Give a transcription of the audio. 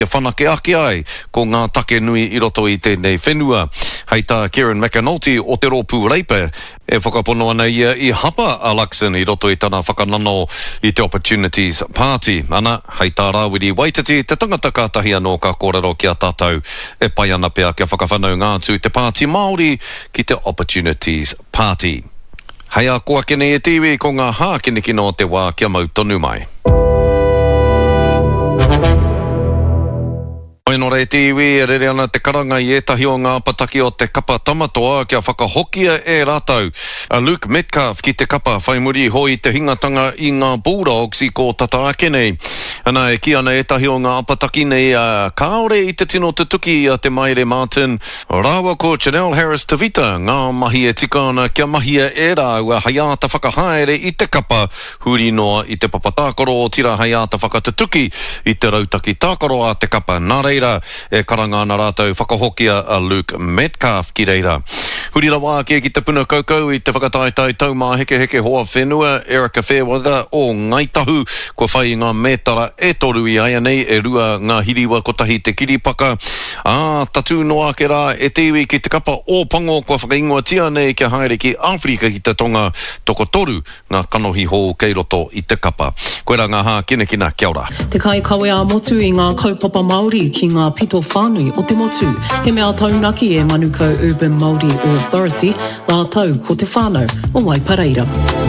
Ia whanake ake ai ko ngā take nui I roto I tēnei whenua. Hei tā Kieran McAnulty o te rōpū reipa e whakapono ana ia I hapa a Luxon I roto I tana whakanano I te Opportunities Party. Ana, hei tā Rawiri Waititi, te tangata kātahi anō ka kōrero ki a tātou e pai ana pia kia whakawhanau ngātu te Party Māori ki te Opportunities Party. Hei a koa kene e tiwi ko ngā hākene kino te wā kia mau tonu mai. Oino rei tiwi e rere ana te karanga I etahi o ngā pataki o te kapa tamatoa kia whakahokia e rātau. Luke Metcalf ki te kapa whaimuri hoi te hingatanga I ngā Bulldogs I ko tata ake nei. Ana e ki ana etahi o ngā pataki nei kaore I te tino te tuki a te Maire Martin. Rawa ko Chanel Harris Tavita ngā mahi e tika ana kia mahi e rā ua haiata whakahaere I te kapa huri noa I te papatākoro o tira haiata whakatatuki I te rautaki tākoro a te kapa. Nā reira e karanga ana rātou whakahokia a Luke Metcalf ki reira. Huri rawa ki te puna kaukau I te whakataitai taumā heke heke hoa whenua Erica Fairweather o Ngaitahu ko whai ngā mētara e toru I aia nei e rua ngā hiriwa ko tahi te kiripaka. Tatu noa ke rā e tiwi ki te kapa o pango ko whakaingoa tia nei kia haere ki Afrika ki te tonga toko toru ngā kanohi hou kei roto I te kapa. Koe rā ngā hā kina kia ora. Te kai kawe a motu I ngā kaupapa Māori ki ngā pito whānui o te motu. He mea taunaki e Manukau Urban Māori Authority, rā tau ko te whānau o Waipareira.